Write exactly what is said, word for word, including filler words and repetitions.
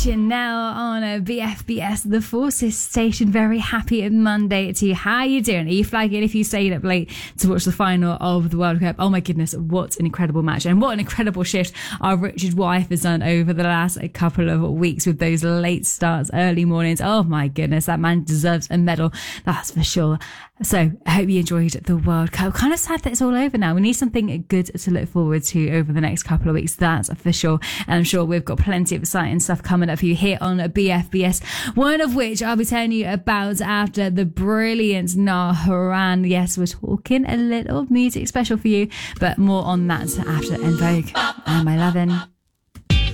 Chanel on a B F B S, the Forces station. Very happy Monday to you. How are you doing? Are you flagging if you stayed up late to watch the final of the World Cup? Oh my goodness, what an incredible match, and what an incredible shift our Richard Wife has done over the last couple of weeks with those late starts, early mornings. Oh my goodness, that man deserves a medal, that's for sure. So I hope you enjoyed the World Cup. Kind of sad that it's all over now. We need something good to look forward to over the next couple of weeks, that's for sure. And I'm sure we've got plenty of exciting stuff coming up for you here on B F B S. One of which I'll be telling you about after the brilliant Niall Horan. Yes, we're talking a little music special for you, but more on that after En Vogue. I'm eleven.